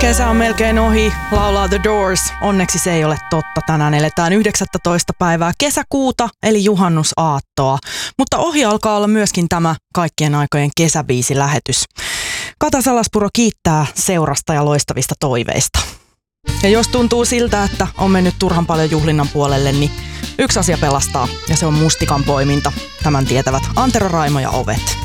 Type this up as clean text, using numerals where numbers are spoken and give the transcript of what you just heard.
Kesä on melkein ohi, laulaa The Doors. Onneksi se ei ole totta. Tänään eletään 19. päivää kesäkuuta, eli juhannusaattoa. Mutta ohi alkaa olla myöskin tämä kaikkien aikojen kesäbiisilähetys. Kata Salaspuro kiittää seurasta ja loistavista toiveista. Ja jos tuntuu siltä, että on mennyt turhan paljon juhlinnan puolelle, niin yksi asia pelastaa, ja se on mustikan poiminta. Tämän tietävät Antero, Raimo ja Ovet.